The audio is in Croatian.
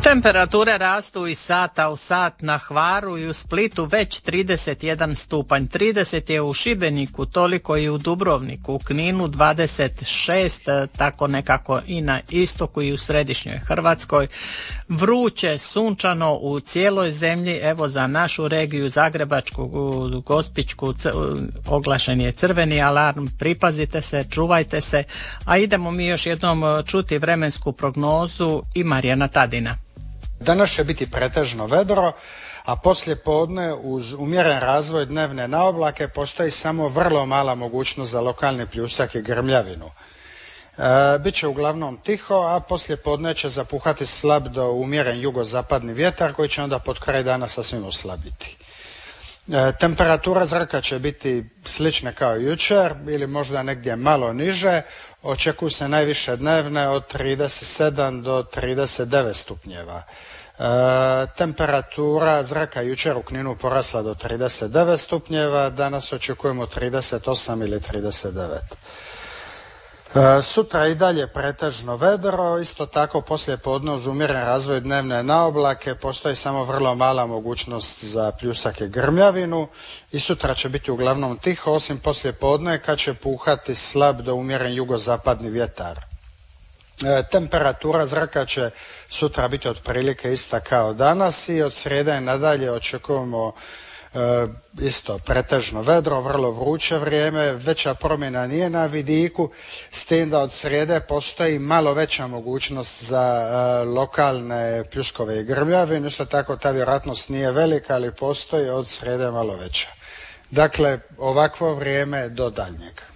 Temperature rastu iz sata u sat na Hvaru i u Splitu već 31 stupanj. 30 je u Šibeniku, toliko i u Dubrovniku, u Kninu 26, tako nekako i na istoku i u središnjoj Hrvatskoj. Vruće, sunčano u cijeloj zemlji, evo za našu regiju Zagrebačku, Gospićku, oglašen je crveni alarm, pripazite se, čuvajte se, a idemo mi još jednom čuti vremensku prognozu i Marijana Tadina. Danas će biti pretežno vedro, a poslije podne uz umjeren razvoj dnevne naoblake postoji samo vrlo mala mogućnost za lokalni pljusak i grmljavinu. Biće uglavnom tiho, a poslije podne će zapuhati slab do umjeren jugozapadni vjetar koji će onda pod kraj dana sasvim oslabiti. Temperatura zraka će biti slična kao jučer ili možda negdje malo niže. Očekuju se najviše dnevne od 37 do 39 stupnjeva. Temperatura zraka jučer u Kninu porasla do 39 stupnjeva, danas očekujemo 38 ili 39. Sutra i dalje pretežno vedro, isto tako poslije podne uz umjeren razvoj dnevne naoblake postoji samo vrlo mala mogućnost za pljusak i grmljavinu i sutra će biti uglavnom tiho, osim poslije podne kad će puhati slab do umjeren jugozapadni vjetar. Temperatura zraka će sutra biti otprilike ista kao danas i od srijede nadalje očekujemo isto pretežno vedro, vrlo vruće vrijeme, veća promjena nije na vidiku, s tim da od srijede postoji malo veća mogućnost za lokalne pljuskove i grmljavine, isto tako ta vjerojatnost nije velika, ali postoji od srijede malo veća. Dakle, ovakvo vrijeme do daljnjeg.